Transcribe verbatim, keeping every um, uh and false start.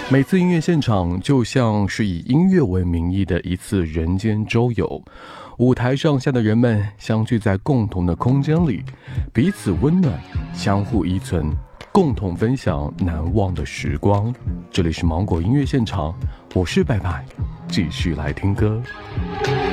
每次音乐现场就像是以音乐为名义的一次人间周游，舞台上下的人们相聚在共同的空间里，彼此温暖，相互依存，共同分享难忘的时光。这里是芒果音乐现场，我是白白，继续来听歌。